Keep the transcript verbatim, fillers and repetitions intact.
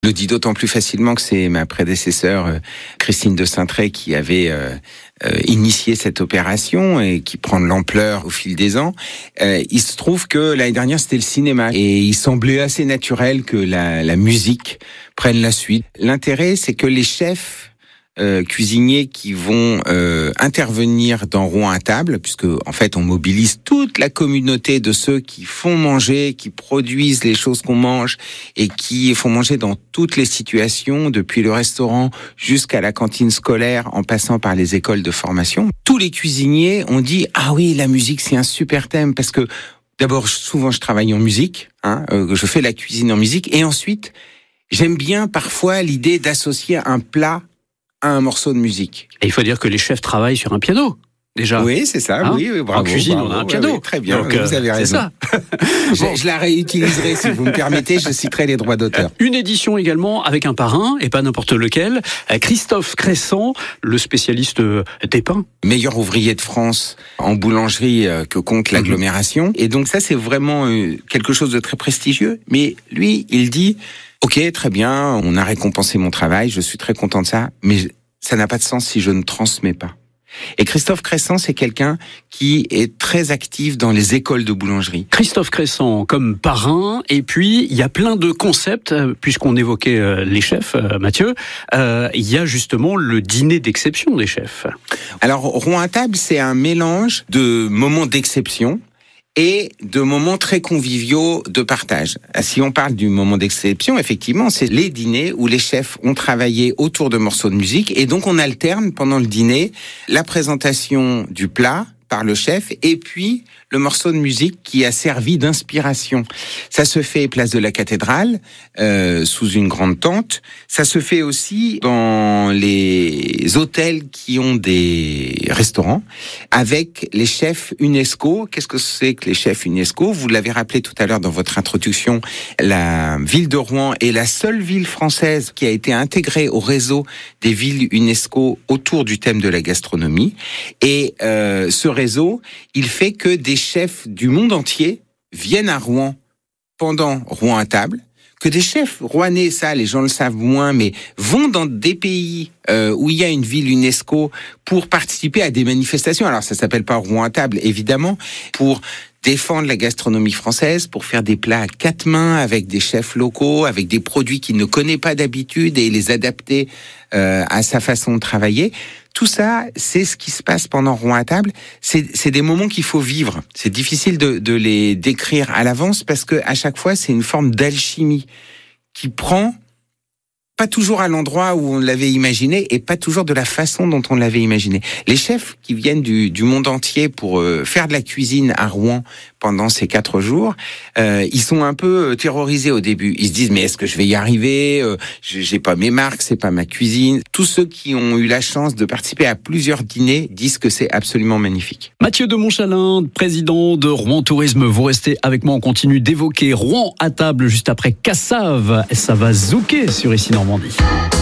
Je le dis d'autant plus facilement que c'est ma prédécesseur, euh, Christine de Saintré, qui avait euh, euh, initié cette opération et qui prend de l'ampleur au fil des ans. Euh, il se trouve que l'année dernière, c'était le cinéma et il semblait assez naturel que la, la musique prenne la suite. L'intérêt, c'est que les chefs Euh, cuisiniers qui vont euh, intervenir dans Rouen à table, puisque en fait on mobilise toute la communauté de ceux qui font manger, qui produisent les choses qu'on mange et qui font manger dans toutes les situations, depuis le restaurant jusqu'à la cantine scolaire, en passant par les écoles de formation. Tous les cuisiniers ont dit « Ah oui, la musique c'est un super thème » parce que d'abord souvent je travaille en musique, hein, euh, je fais la cuisine en musique, et ensuite j'aime bien parfois l'idée d'associer un plat à un morceau de musique. Et il faut dire que les chefs travaillent sur un piano, déjà. Oui, c'est ça, hein oui, oui, bravo. En cuisine, bravo, on a un piano. Oui, oui, très bien, donc, vous avez raison. C'est ça. je, je la réutiliserai, si vous me permettez, je citerai les droits d'auteur. Une édition également avec un parrain, et pas n'importe lequel, Christophe Cressan, le spécialiste des pains. Meilleur ouvrier de France en boulangerie que compte l'agglomération. Mmh. Et donc ça, c'est vraiment quelque chose de très prestigieux. Mais lui, il dit... Ok, très bien, on a récompensé mon travail, je suis très content de ça, mais ça n'a pas de sens si je ne transmets pas. Et Christophe Cressan, c'est quelqu'un qui est très actif dans les écoles de boulangerie. Christophe Cressan comme parrain, et puis il y a plein de concepts, puisqu'on évoquait les chefs, Mathieu, euh, il y a justement le dîner d'exception des chefs. Alors, Rouen à table, c'est un mélange de moments d'exception et de moments très conviviaux de partage. Si on parle du moment d'exception, effectivement, c'est les dîners où les chefs ont travaillé autour de morceaux de musique, et donc on alterne pendant le dîner la présentation du plat par le chef et puis le morceau de musique qui a servi d'inspiration. Ça se fait place de la Cathédrale, euh, sous une grande tente. Ça se fait aussi dans les hôtels qui ont des restaurants avec les chefs UNESCO. Qu'est-ce que c'est que les chefs UNESCO ? Vous l'avez rappelé tout à l'heure dans votre introduction, la ville de Rouen est la seule ville française qui a été intégrée au réseau des villes UNESCO autour du thème de la gastronomie. Et euh, ce réseau, il fait que des chefs du monde entier viennent à Rouen pendant Rouen à table, que des chefs rouennais, ça les gens le savent moins, mais vont dans des pays euh, où il y a une ville UNESCO pour participer à des manifestations. Alors ça s'appelle pas Rouen à table, évidemment, pour défendre la gastronomie française, pour faire des plats à quatre mains avec des chefs locaux, avec des produits qu'il ne connaît pas d'habitude et les adapter euh, à sa façon de travailler. Tout ça, c'est ce qui se passe pendant Rouen à table. C'est, c'est des moments qu'il faut vivre. C'est difficile de, de les décrire à l'avance parce que à chaque fois, c'est une forme d'alchimie qui prend pas toujours à l'endroit où on l'avait imaginé et pas toujours de la façon dont on l'avait imaginé. Les chefs qui viennent du, du monde entier pour euh, faire de la cuisine à Rouen pendant ces quatre jours, euh, ils sont un peu terrorisés au début. Ils se disent mais est-ce que je vais y arriver ? euh, J'ai pas mes marques, c'est pas ma cuisine. Tous ceux qui ont eu la chance de participer à plusieurs dîners disent que c'est absolument magnifique. Mathieu de Montchalin, président de Rouen Tourisme, vous restez avec moi, on continue d'évoquer Rouen à table juste après Cassave. Ça va zouker sur Ici Normandie.